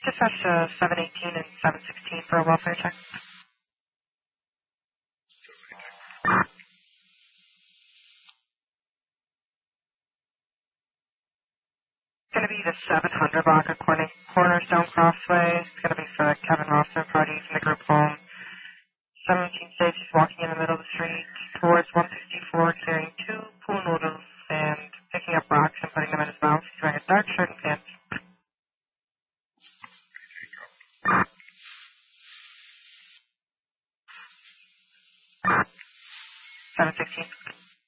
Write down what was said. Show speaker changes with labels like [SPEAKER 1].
[SPEAKER 1] Dispatch 718 and 716 for a welfare check. It's going to be the 700 block of Cornerstone Crossway. It's going to be for Kevin Rossman party from the group home. 17 states, he's walking in the middle of the street towards 164, carrying 2 pool noodles and picking up rocks and putting them in his mouth. He's wearing a dark shirt and pants. 716.